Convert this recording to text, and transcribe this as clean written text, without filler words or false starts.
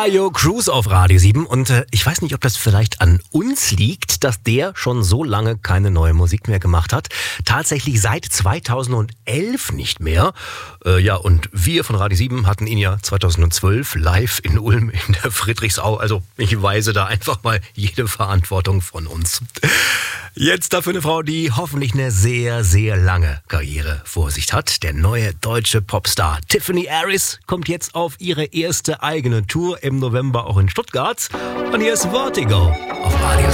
Caio Cruz auf Radio 7 und ich weiß nicht, ob das vielleicht an uns liegt, dass der schon so lange keine neue Musik mehr gemacht hat. Tatsächlich seit 2011 nicht mehr. Und wir von Radio 7 hatten ihn ja 2012 live in Ulm in der Friedrichsau. Also ich weise da einfach mal jede Verantwortung von uns. Jetzt dafür eine Frau, die hoffentlich eine sehr, sehr lange Karriere vor sich hat. Der neue deutsche Popstar Tiffany Harris kommt jetzt auf ihre erste eigene Tour im November auch in Stuttgart. Und hier ist Vertigo auf Radio 7.